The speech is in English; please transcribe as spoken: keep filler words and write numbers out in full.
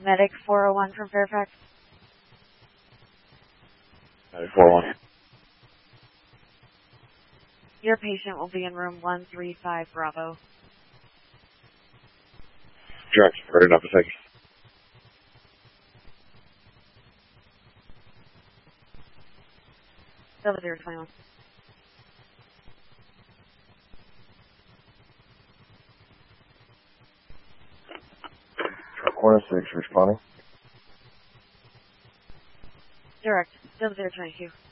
Medic four oh one from Fairfax. Medic four oh one. Your patient will be in room one three five Bravo. Direct. Heard enough. Thank you. Double zero twenty one. Corner six responding. Direct. Double zero twenty two.